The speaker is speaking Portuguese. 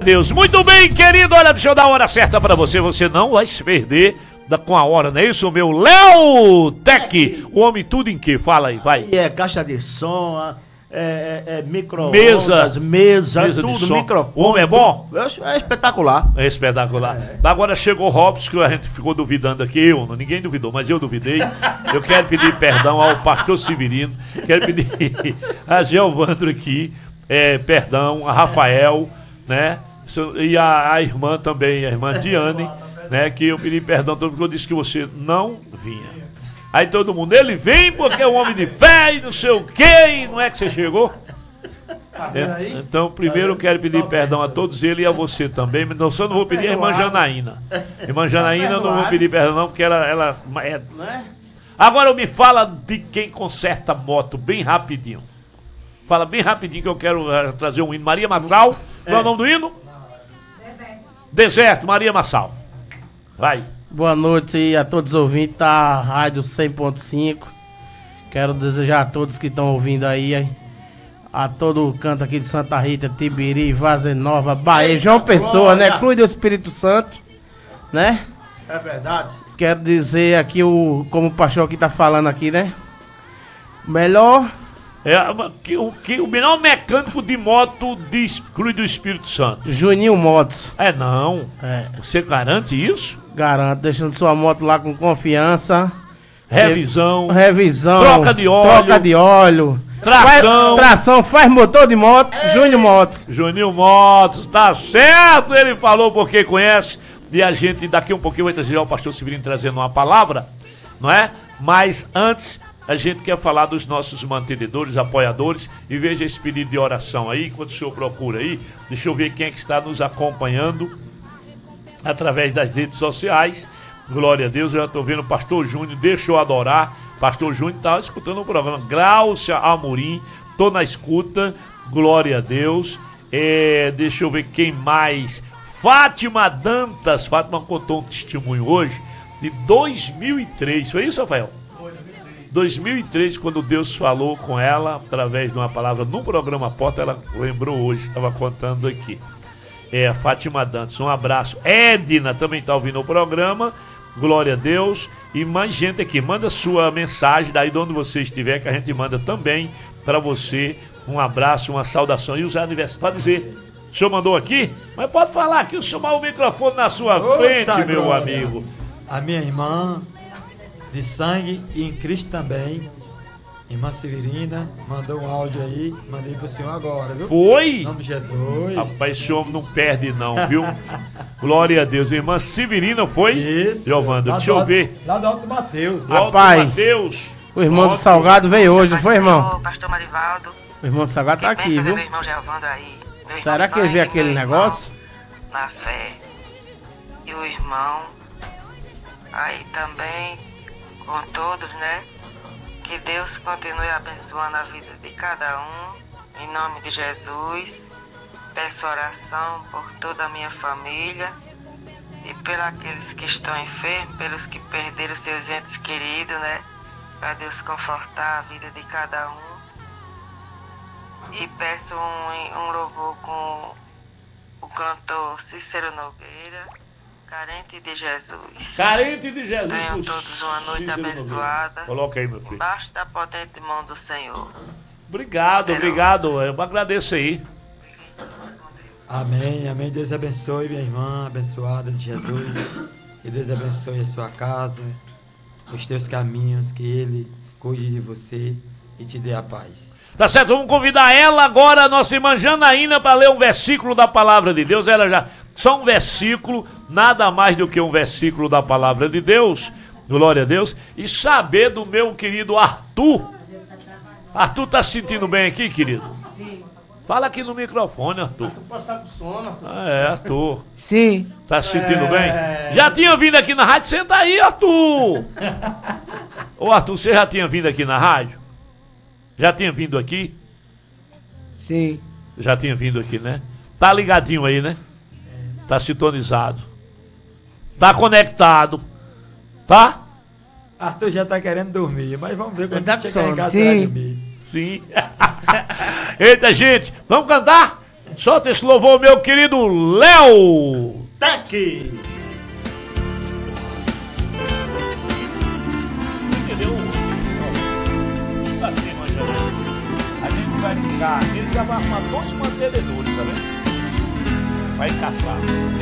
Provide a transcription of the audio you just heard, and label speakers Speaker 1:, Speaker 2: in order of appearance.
Speaker 1: Deus. Muito bem, querido. Olha, deixa eu dar a hora certa pra você. Você não vai se perder com a hora, não é isso, meu Léo Tech? O homem tudo em que? Fala aí, vai.
Speaker 2: É caixa de som, micro-ondas, mesa tudo, microfone.
Speaker 1: O homem é bom?
Speaker 2: É espetacular.
Speaker 1: É espetacular. Agora chegou o Robson, que a gente ficou duvidando aqui. Ninguém duvidou, mas eu duvidei. Eu quero pedir perdão ao pastor Severino. Quero pedir a Geovandro aqui, perdão, a Rafael, né? E a irmã também, a irmã Diane, né? Que eu pedi perdão todo porque eu disse que você não vinha. Aí todo mundo, ele vem porque é um homem de fé e não sei o quê, e não é que você chegou? Então, primeiro eu quero pedir perdão a todos eles e a você também, mas eu só não vou pedir a irmã Janaína. Irmã Janaína eu não vou pedir perdão não, porque ela é... Agora me fala de quem conserta moto, bem rapidinho. Fala bem rapidinho que eu quero trazer um hino. Maria Massal, qual é o nome do hino? Deserto, Maria Massal. Vai.
Speaker 3: Boa noite a todos os ouvintes da Rádio 100.5. Quero desejar a todos que estão ouvindo aí, a todo o canto aqui de Santa Rita, Tibiri, Vaza Nova, Bahia, João Pessoa, né? Cruz do Espírito Santo, né?
Speaker 2: É verdade.
Speaker 3: Quero dizer aqui, como o pastor aqui tá falando aqui, né? Melhor...
Speaker 1: o melhor mecânico de moto de Cruz do Espírito Santo.
Speaker 3: Juninho Motos.
Speaker 1: Não. Você garante isso?
Speaker 3: Garanto, deixando sua moto lá com confiança.
Speaker 1: Revisão.
Speaker 3: Troca de óleo. Tração, faz motor de moto. Juninho Motos.
Speaker 1: Juninho Motos, tá certo. Ele falou porque conhece. E a gente daqui um pouquinho vai trazer o pastor Severino trazendo uma palavra, não é? Mas antes... A gente quer falar dos nossos mantenedores, apoiadores, e veja esse pedido de oração aí, enquanto o senhor procura aí, deixa eu ver quem é que está nos acompanhando através das redes sociais. Glória a Deus, eu já estou vendo o pastor Júnior, deixa eu adorar, pastor Júnior está escutando o programa, Gláucia Amorim, estou na escuta, glória a Deus, deixa eu ver quem mais, Fátima Dantas, Fátima contou um testemunho hoje, de 2003, foi isso, Rafael? 2003, quando Deus falou com ela, através de uma palavra no programa Porta, ela lembrou hoje, estava contando aqui. A Fátima Dantas, um abraço. Edna também está ouvindo o programa, glória a Deus. E mais gente aqui, manda sua mensagem, daí de onde você estiver, que a gente manda também para você um abraço, uma saudação. E os aniversários, para dizer, o senhor mandou aqui? Mas pode falar aqui, chamar o microfone na sua frente, meu glória. Amigo.
Speaker 4: A minha irmã... de sangue e em Cristo também, irmã Severina, mandou um áudio aí, mandei pro senhor agora, viu?
Speaker 1: Foi?
Speaker 4: Em nome de Jesus.
Speaker 1: Rapaz, esse homem não perde não, viu? Glória a Deus. Irmã Severina foi?
Speaker 4: Isso.
Speaker 1: Giovanda, deixa eu ver.
Speaker 4: Lá do Alto do Mateus.
Speaker 3: Rapaz,
Speaker 1: Mateus.
Speaker 3: O irmão do Salgado veio hoje, não foi, irmão?
Speaker 5: Pastor Marivaldo.
Speaker 3: O irmão do Salgado tá aqui, viu?
Speaker 5: Meu irmão Giovando aí.
Speaker 3: Será que ele vê aquele negócio?
Speaker 5: Na fé. E o irmão aí também... com todos, né? Que Deus continue abençoando a vida de cada um, em nome de Jesus. Peço oração por toda a minha família e pelos aqueles que estão enfermos, pelos que perderam seus entes queridos, né? Para Deus confortar a vida de cada um. E peço um louvor com o cantor Cícero Nogueira, Carente de Jesus.
Speaker 1: Carente de Jesus.
Speaker 5: Tenham todos uma noite abençoada.
Speaker 1: Coloca aí, meu filho.
Speaker 5: Embaixo da potente mão do Senhor.
Speaker 1: Obrigado. Eu agradeço aí.
Speaker 4: Amém, amém. Deus abençoe minha irmã abençoada de Jesus. Que Deus abençoe a sua casa, os teus caminhos, que Ele cuide de você e te dê a paz.
Speaker 1: Tá certo, vamos convidar ela agora, a nossa irmã Janaína, para ler um versículo da palavra de Deus. Ela já, só um versículo, nada mais do que um versículo da palavra de Deus, glória a Deus, e saber do meu querido Arthur. Arthur tá se sentindo bem aqui, querido?
Speaker 6: Sim.
Speaker 1: Fala aqui no microfone, Arthur.
Speaker 3: Arthur passar com sono.
Speaker 1: Arthur.
Speaker 6: Sim.
Speaker 1: Tá se sentindo bem? Já tinha vindo aqui na rádio? Senta aí, Arthur. Ô, Arthur, você já tinha vindo aqui na rádio? Já tinha vindo aqui?
Speaker 6: Sim.
Speaker 1: Já tinha vindo aqui, né? Tá ligadinho aí, né? Tá sintonizado. Tá conectado. Tá?
Speaker 4: Arthur já tá querendo dormir, mas vamos ver quando chegar em casa
Speaker 6: Sim.
Speaker 4: vai dormir.
Speaker 1: Sim. Eita, gente, vamos cantar? Solta esse louvor, meu querido Léo.
Speaker 2: Tec!
Speaker 1: Entendeu? Assim, a gente vai ficar. Ele já vai arrumar 2 mantenedores, tá vendo? Vai encaixar.